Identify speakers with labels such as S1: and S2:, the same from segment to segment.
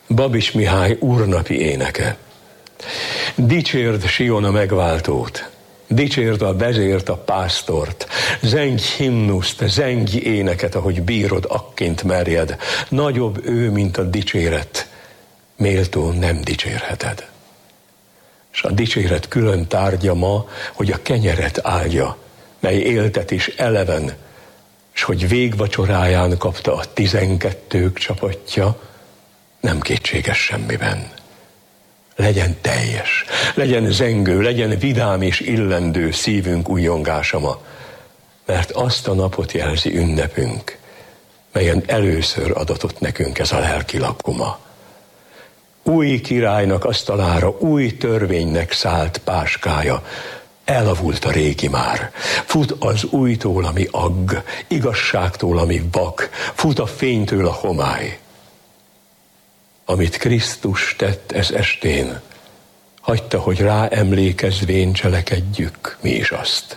S1: Babis Mihály úrnapi éneke. Dicsérd Sion a megváltót, dicsérd a vezért, a pásztort, zengj himnuszt, zengj éneket, ahogy bírod, akként merjed. Nagyobb ő, mint a dicséret, méltó nem dicsérheted. És a dicséret külön tárgya ma, hogy a kenyeret áldja, mely éltet is eleven, és hogy végvacsoráján kapta a 12 csapatja, nem kétséges semmiben. Legyen teljes, legyen zengő, legyen vidám és illendő szívünk újjongása ma, mert azt a napot jelzi ünnepünk, melyen először adatott nekünk ez a lelki lakoma. Új királynak asztalára új törvénynek szállt páskája, elavult a régi már. Fut az újtól, ami agg, igazságtól, ami vak, fut a fénytől a homály. Amit Krisztus tett ez estén, hagyta, hogy rá emlékezvén cselekedjük mi is azt.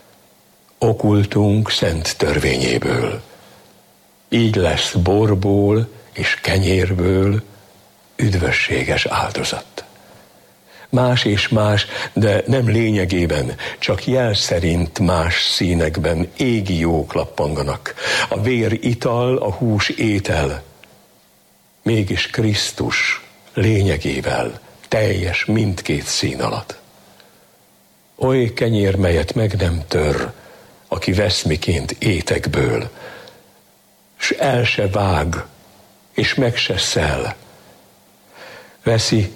S1: Okultunk szent törvényéből. Így lesz borból és kenyérből üdvösséges áldozat. Más és más, de nem lényegében, csak jel szerint más színekben égi jók lappanganak. A vér ital, a hús étel. Mégis Krisztus lényegével teljes mindkét szín alatt. Oly kenyér, melyet meg nem tör, aki vesz miként étekből, s el se vág, és meg se szel. Veszi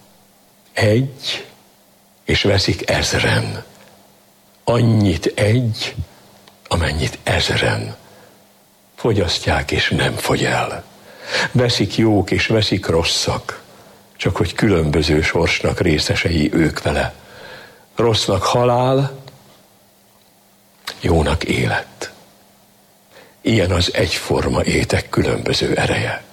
S1: egy, és veszik 1000. Annyit egy, amennyit 1000. Fogyasztják, és nem fogy el. Veszik jók, és veszik rosszak, csak hogy különböző sorsnak részesei ők vele. Rossznak halál, jónak élet. Ilyen az egyforma étek különböző ereje.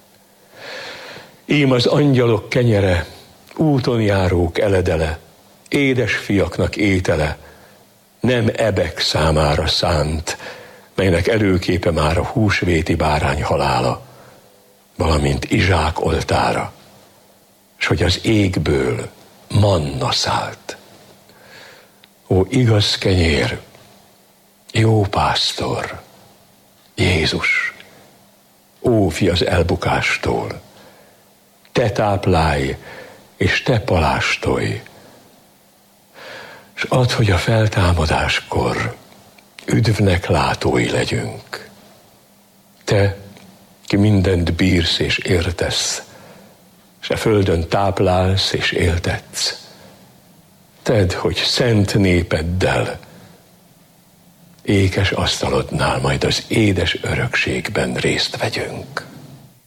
S1: Ím az angyalok kenyere, úton járók eledele, édes fiaknak étele, nem ebek számára szánt, melynek előképe már a húsvéti bárány halála, valamint Izsák oltára, s hogy az égből manna szállt. Ó, igaz kenyér, jó pásztor, Jézus, óvj az elbukástól, te táplálj, és te palástolj, s add, hogy a feltámadáskor üdvnek látói legyünk. Te, ki mindent bírsz és értesz, s a földön táplálsz és éltetsz, tedd, hogy szent népeddel ékes asztalodnál majd az édes örökségben részt vegyünk.